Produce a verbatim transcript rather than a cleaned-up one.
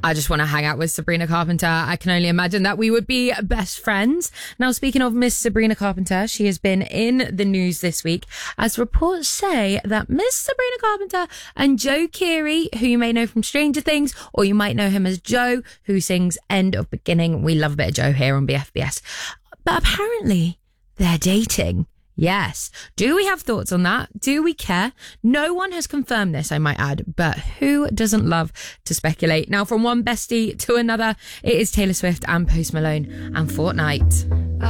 I just want to hang out with Sabrina Carpenter. I can only imagine that we would be best friends. Now, speaking of Miss Sabrina Carpenter, she has been in the news this week as reports say that Miss Sabrina Carpenter and Joe Keery, who you may know from Stranger Things, or you might know him as Joe, who sings End of Beginning. We love a bit of Joe here on B F B S. But apparently they're dating. Yes. Do we have thoughts on that? Do we care? No one has confirmed this, I might add, but who doesn't love to speculate? Now, from one bestie to another, it is Taylor Swift and Post Malone and Fortnite.